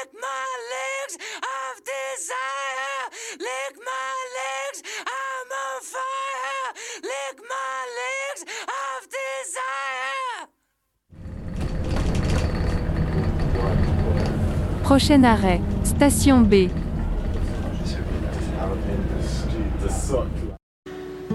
Lick my legs of desire. Lick my legs, I'm on fire. Lick my legs of desire. Prochain arrêt, station B.